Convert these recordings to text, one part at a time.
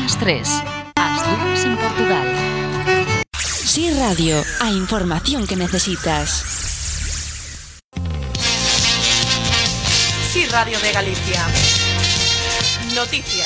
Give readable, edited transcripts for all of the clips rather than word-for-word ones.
ás 3, ás 2 en Portugal. Sí Radio, a información que necesitas. Sí Radio de Galicia. Noticias.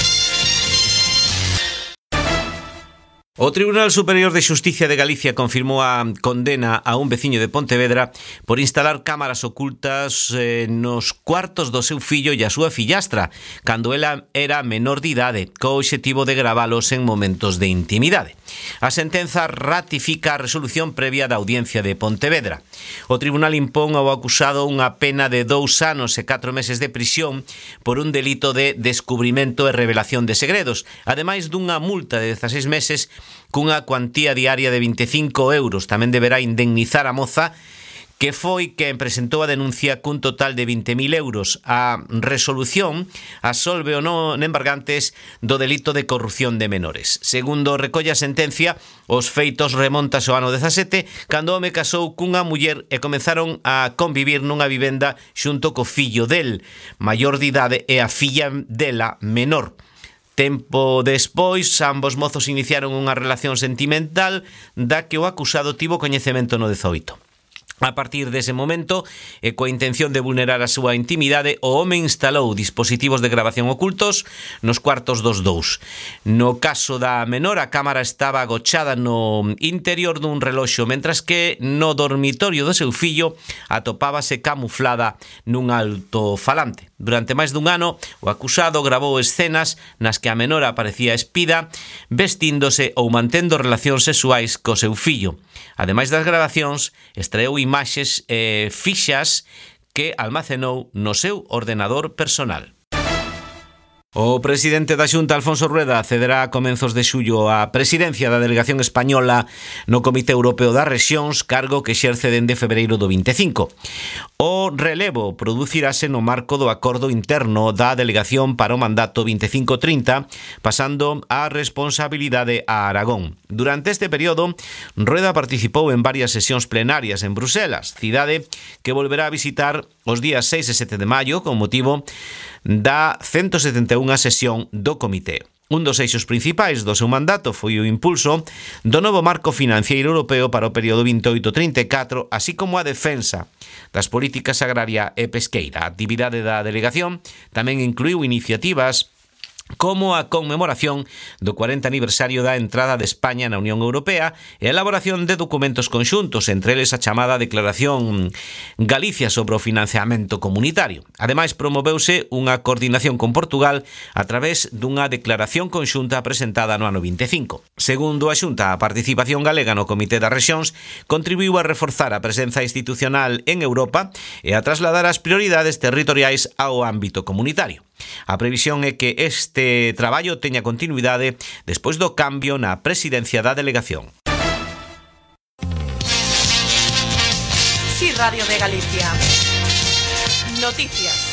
O Tribunal Superior de Xusticia de Galicia confirmou a condena a un veciño de Pontevedra por instalar cámaras ocultas nos cuartos do seu fillo e a súa fillastra cando ela era menor de idade, co obxectivo de gravalos en momentos de intimidade. A sentenza ratifica a resolución previa da Audiencia de Pontevedra. O tribunal impón ao acusado unha pena de 2 anos e 4 meses de prisión por un delito de descubrimento e revelación de segredos, ademais dunha multa de 16 meses cunha cuantía diaria de 25 euros. Tamén deberá indemnizar a moza que foi quen presentou a denuncia cun total de 20.000 euros. A resolución absolve o non embargantes do delito de corrupción de menores. Segundo recolle a sentencia, os feitos remontas ao ano 17, cando o home casou cunha muller e comenzaron a convivir nunha vivenda xunto co fillo del, maior de idade, e a filla dela, menor. Tempo despois, ambos mozos iniciaron unha relación sentimental da que o acusado tivo coñecemento no 18. A partir dese momento, e coa intención de vulnerar a súa intimidade, o home instalou dispositivos de grabación ocultos nos cuartos dos dous. No caso da menor, a cámara estaba agochada no interior dun reloxo, mentras que no dormitorio do seu fillo atopábase camuflada nun altofalante. Durante máis dun ano, o acusado gravou escenas nas que a menor aparecía espida, vestíndose ou mantendo relacións sexuais co seu fillo. Ademais das grabacións, extraeu imaxes fixas que almacenou no seu ordenador personal. O presidente da Xunta, Alfonso Rueda, cederá a comenzos de xullo a presidencia da delegación española no Comité Europeo das Rexións, cargo que exerce dende febreiro do 25. O relevo producirase no marco do acordo interno da delegación para o mandato 25-30, pasando a responsabilidade a Aragón. Durante este período, Rueda participou en varias sesións plenarias en Bruselas, cidade que volverá a visitar os días 6 e 7 de maio con motivo da 171 sesión do Comité. Un dos eixos principais do seu mandato foi o impulso do novo marco financiero europeo para o período 28-34, así como a defensa das políticas agraria e pesqueira. A actividade da delegación tamén incluiu iniciativas como a conmemoración do 40 aniversario da entrada de España na Unión Europea e a elaboración de documentos conxuntos, entre eles a chamada Declaración Galicia sobre o financiamento comunitario. Ademais, promoveuse unha coordinación con Portugal a través dunha declaración conxunta presentada no ano 25. Segundo a Xunta, a participación galega no Comité das Rexións contribuiu a reforzar a presenza institucional en Europa e a trasladar as prioridades territoriais ao ámbito comunitario. A previsión é que este traballo teña continuidade despois do cambio na presidencia da delegación. Sí Radio de Galicia. Noticias.